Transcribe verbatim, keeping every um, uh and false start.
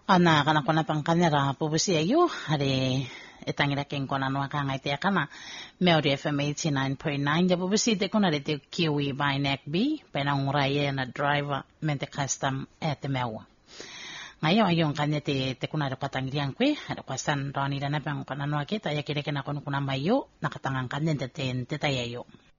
Ana kana kona pangkanera pubusi ayu hare etangira ken kona no kanga ite kana Melody F M eighty-nine point nine ja pubusi te kona te kiwi by neck b pena ngurai na driver mente custom at the mewa ngayo ayo kanya te te kuna ro katangirian kwe ada kwasan rani dana pang kana no kita ya kire kena kono kuna mayo nakatangan kanya te te te tayayo